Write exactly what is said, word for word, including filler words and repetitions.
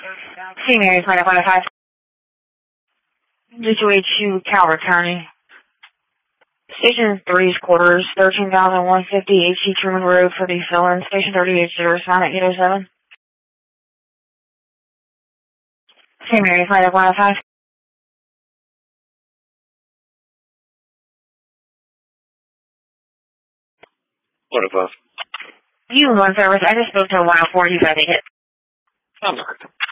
Saint Mary's, Flight one oh five. G two H two, Calvert County. Station three's quarters, thirteen thousand one hundred fifty H E Truman Road for the fill-in. Station thirty-eight, zero sign at eight oh seven. Saint Mary's, Flight one oh five. What above? You one service, I just spoke to a one oh four, you got a hit. I'm not.